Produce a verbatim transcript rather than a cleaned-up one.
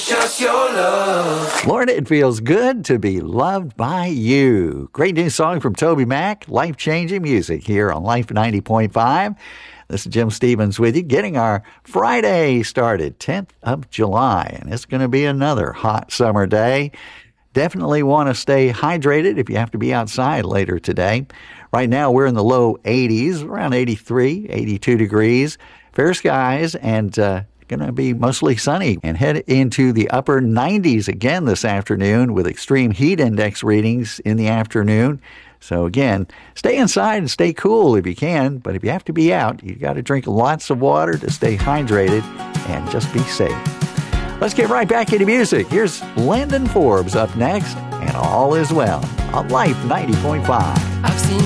just your love. Lord, it feels good to be loved by you. Great new song from Toby Mac, life-changing music here on Life ninety point five. This is Jim Stevens with you, getting our Friday started, tenth of July, and it's going to be another hot summer day. Definitely want to stay hydrated if you have to be outside later today. Right now, we're in the low eighties, around eighty-three, eighty-two degrees. Fair skies, and uh, going to be mostly sunny, and head into the upper nineties again this afternoon with extreme heat index readings in the afternoon. So again, stay inside and stay cool if you can, but if you have to be out, you got to drink lots of water to stay hydrated and just be safe. Let's get right back into music. Here's Landon Forbes up next, and All Is Well on Life ninety point five. I've seen